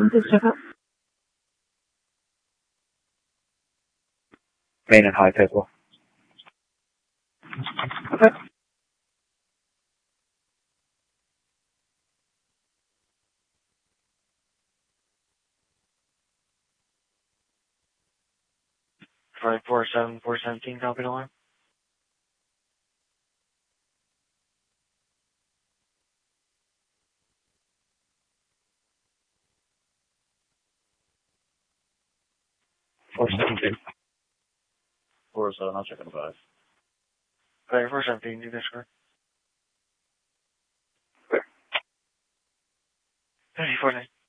please check out. Main and high table. Okay. Flight 47417, copy the line. I'll check on the 5. Flight 417, you guys correct? 34 9.